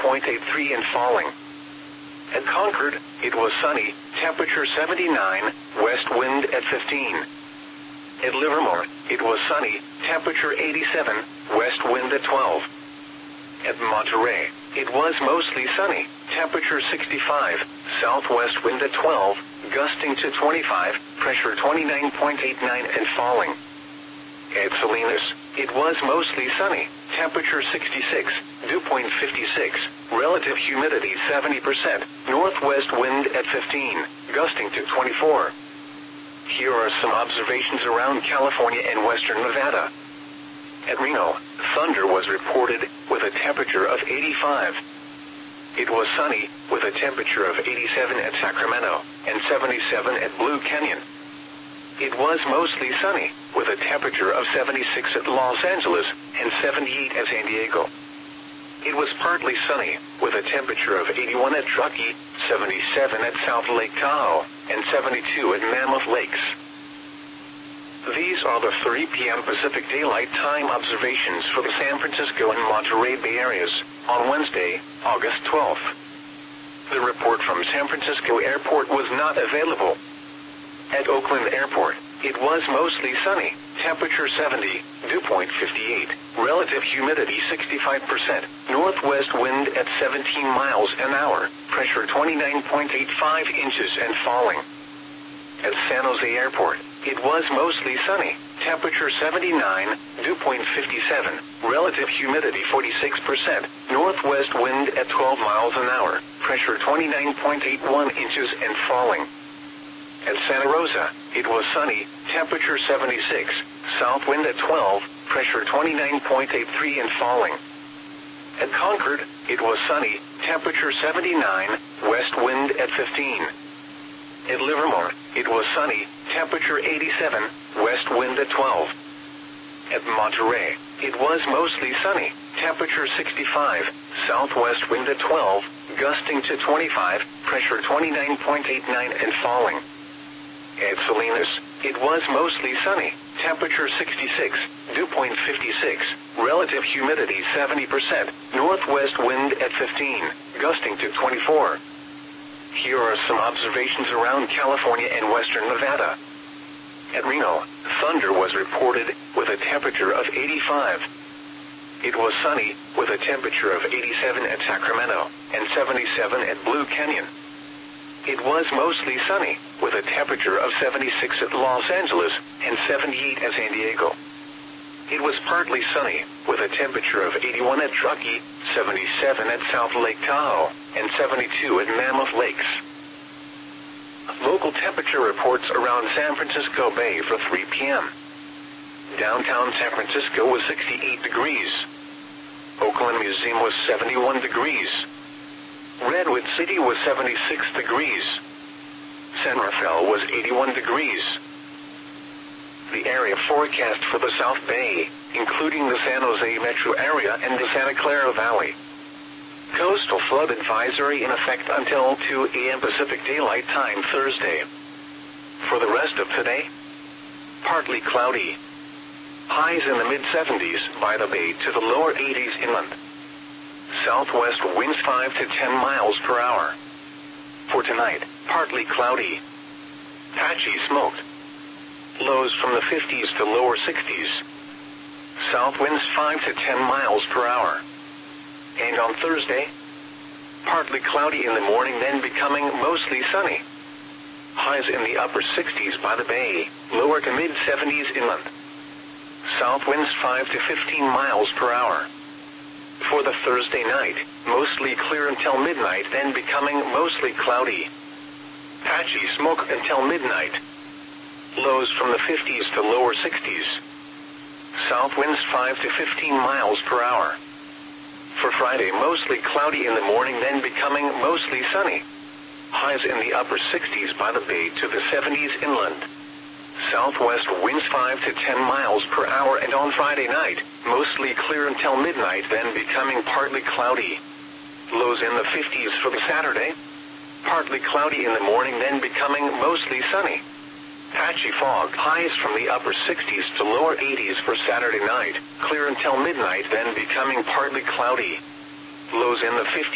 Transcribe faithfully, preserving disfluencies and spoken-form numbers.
point eight three and falling. At Concord, it was sunny, temperature seventy-nine, west wind at fifteen. At Livermore, it was sunny, temperature eighty-seven, west wind at twelve. At Monterey, it was mostly sunny, temperature sixty-five, southwest wind at twelve, gusting to twenty-five, pressure twenty-nine point eight nine and falling. At Salinas, it was mostly sunny, temperature sixty-six, dew point fifty-six, relative humidity seventy percent, northwest wind at fifteen, gusting to twenty-four. Here are some observations around California and western Nevada. At Reno, thunder was reported with a temperature of eighty-five. It was sunny with a temperature of eighty-seven at Sacramento and seventy-seven at Blue Canyon. It was mostly sunny with a temperature of seventy-six at Los Angeles and seventy-eight at San Diego. It was partly sunny with a temperature of eighty-one at Truckee, seventy-seven at South Lake Tahoe, and seventy-two at Mammoth Lakes. These are the three p m Pacific Daylight Time observations for the San Francisco and Monterey Bay areas on Wednesday, August twelfth. The report from San Francisco Airport was not available. At Oakland Airport, it was mostly sunny, temperature seventy, dew point fifty-eight, relative humidity sixty-five percent, northwest wind at seventeen miles an hour, pressure twenty-nine point eight five inches and falling. At San Jose Airport, it was mostly sunny, temperature seventy-nine, dew point fifty-seven, relative humidity forty-six percent, northwest wind at twelve miles an hour, pressure twenty-nine point eight one inches and falling. At Santa Rosa, it was sunny, temperature seventy-six, south wind at twelve, pressure twenty-nine point eight three and falling. At Concord, it was sunny, temperature seventy-nine, west wind at fifteen. At Livermore, it was sunny, temperature eighty-seven, west wind at twelve. At Monterey, it was mostly sunny, temperature sixty-five, southwest wind at twelve, gusting to twenty-five, pressure twenty-nine point eight nine and falling. At Salinas, it was mostly sunny, temperature sixty-six, dew point fifty-six, relative humidity seventy percent, northwest wind at fifteen, gusting to twenty-four. Here are some observations around California and western Nevada. At Reno, thunder was reported with a temperature of eighty-five. It was sunny with a temperature of eighty-seven at Sacramento and seventy-seven at Blue Canyon. It was mostly sunny with a temperature of seventy-six at Los Angeles and seventy-eight at San Diego. It was partly sunny with a temperature of eighty-one at Truckee, seventy-seven at South Lake Tahoe, and seventy-two at Mammoth Lakes. Local temperature reports around San Francisco Bay for three p m Downtown San Francisco was sixty-eight degrees. Oakland Museum was seventy-one degrees. Redwood City was seventy-six degrees. San Rafael was eighty-one degrees. The area forecast for the South Bay, including the San Jose metro area and the Santa Clara Valley. Coastal flood advisory in effect until two a m Pacific Daylight Time Thursday. For the rest of today, partly cloudy. Highs in the mid seventies by the bay to the lower eighties inland. Southwest winds five to ten miles per hour. For tonight, partly cloudy. Patchy smoke. Lows from the fifties to lower sixties. South winds five to ten miles per hour. And on Thursday, partly cloudy in the morning, then becoming mostly sunny. Highs in the upper sixties by the bay, lower to mid seventies inland. South winds five to fifteen miles per hour. For the Thursday night, mostly clear until midnight, then becoming mostly cloudy. Patchy smoke until midnight. Lows from the fifties to lower sixties. South winds five to fifteen miles per hour. For Friday, mostly cloudy in the morning, then becoming mostly sunny. Highs in the upper sixties by the bay to the seventies inland. Southwest winds five to ten miles per hour, and on Friday night, mostly clear until midnight, then becoming partly cloudy. Lows in the fifties for the Saturday. Partly cloudy in the morning, then becoming mostly sunny. Patchy fog. Highs from the upper sixties to lower eighties for Saturday night. Clear until midnight, then becoming partly cloudy. Lows in the fifties.